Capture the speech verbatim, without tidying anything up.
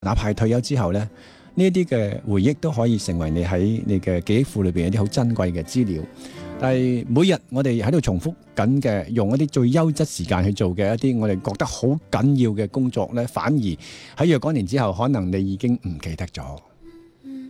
哪怕係退休之後呢，呢一啲嘅回憶都可以成為你喺你嘅記憶庫裏邊一啲好珍貴嘅資料。但係每日我哋喺度重複緊嘅，用一啲最優質時間去做嘅一啲我哋覺得好緊要嘅工作呢，反而喺若干年之後，可能你已經唔記得咗。